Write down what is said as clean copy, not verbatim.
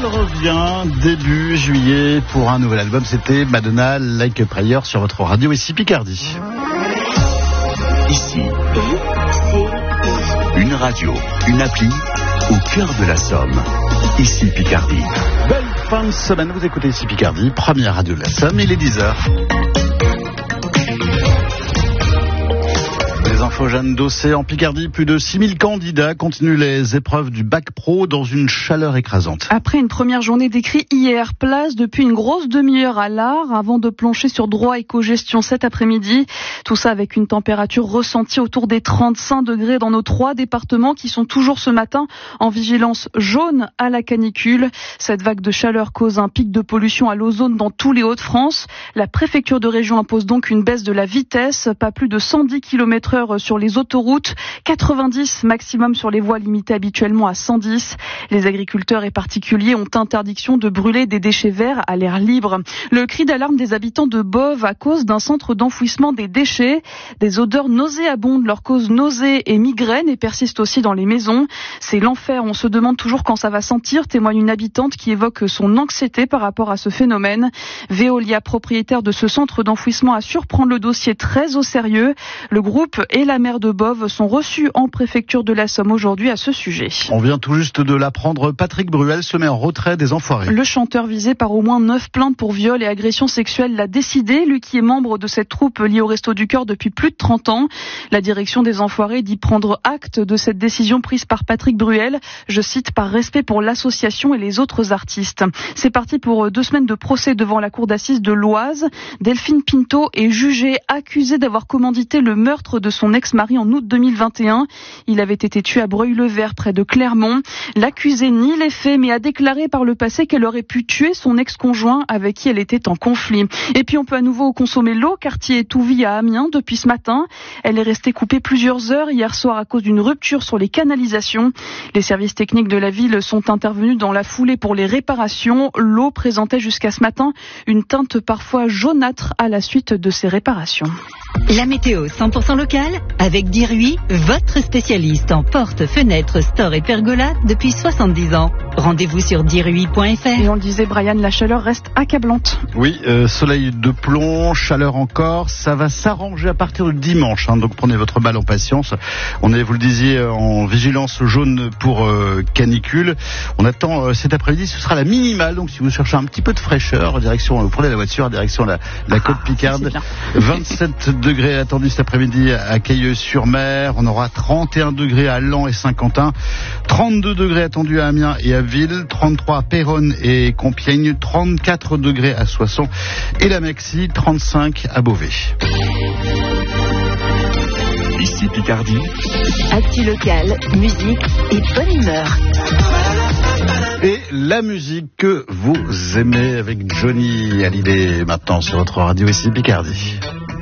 Elle revient début juillet pour un nouvel album. C'était Madonna, Like a Prayer sur votre radio ici Picardie. Ici, une radio, une appli au cœur de la Somme. Ici Picardie. Belle fin de semaine, vous écoutez ici Picardie, première radio de la Somme, il est 10h. Les infos Jeanne Dossé en Picardie, plus de 6000 candidats continuent les épreuves du bac pro dans une chaleur écrasante. Après une première journée d'écrit hier, place depuis une grosse demi-heure à l'art avant de plancher sur droit et cogestion cet après-midi. Tout ça avec une température ressentie autour des 35 degrés dans nos 3 départements qui sont toujours ce matin en vigilance jaune à la canicule. Cette vague de chaleur cause un pic de pollution à l'ozone dans tous les Hauts-de-France. La préfecture de région impose donc une baisse de la vitesse, pas plus de 110 km/h sur les autoroutes, 90 maximum sur les voies limitées habituellement à 110. Les agriculteurs et particuliers ont interdiction de brûler des déchets verts à l'air libre. Le cri d'alarme des habitants de Boves à cause d'un centre d'enfouissement des déchets. Des odeurs nauséabondes leur causent nausées et migraines et persistent aussi dans les maisons. C'est l'enfer, on se demande toujours quand ça va sentir, témoigne une habitante qui évoque son anxiété par rapport à ce phénomène. Veolia, propriétaire de ce centre d'enfouissement, assure prendre le dossier très au sérieux. Le groupe et la maire de Boves sont reçus en préfecture de la Somme aujourd'hui à ce sujet. On vient tout juste de l'apprendre, Patrick Bruel se met en retrait des Enfoirés. Le chanteur visé par au moins 9 plaintes pour viol et agression sexuelle l'a décidé, lui qui est membre de cette troupe liée au Resto du Cœur depuis plus de 30 ans. La direction des Enfoirés dit prendre acte de cette décision prise par Patrick Bruel, je cite, par respect pour l'association et les autres artistes. C'est parti pour 2 semaines de procès devant la cour d'assises de l'Oise. Delphine Pinto est jugée, accusée d'avoir commandité le meurtre de son ex-mari en août 2021. Il avait été tué à Breuil-le-Vert près de Clermont. L'accusée nie les faits mais a déclaré par le passé qu'elle aurait pu tuer son ex-conjoint avec qui elle était en conflit. Et puis on peut à nouveau consommer l'eau, quartier Touville à Amiens depuis ce matin. Elle est restée coupée plusieurs heures hier soir à cause d'une rupture sur les canalisations. Les services techniques de la ville sont intervenus dans la foulée pour les réparations. L'eau présentait jusqu'à ce matin une teinte parfois jaunâtre à la suite de ces réparations. La météo 100% locale avec Dirui, votre spécialiste en portes, fenêtres, stores et pergolas depuis 70 ans. Rendez-vous sur dirui.fr. Et on le disait, Brian, la chaleur reste accablante. Oui, soleil de plomb, chaleur encore, ça va s'arranger à partir de dimanche, donc prenez votre mal en patience. On est, vous le disiez, en vigilance jaune pour canicule. On attend cet après-midi, ce sera la minimale, donc si vous cherchez un petit peu de fraîcheur, direction, prenez la voiture, direction la côte Picarde. 27 degrés attendus cet après-midi à Cailleux-sur-Mer, on aura 31 degrés à Laon et Saint-Quentin, 32 degrés attendus à Amiens et à Ville, 33 à Péronne et Compiègne, 34 degrés à Soissons et la Mexie, 35 à Beauvais. Ici Picardie. Actu local, musique et bonne humeur. Et la musique que vous aimez avec Johnny Hallyday maintenant sur votre radio ici Picardie.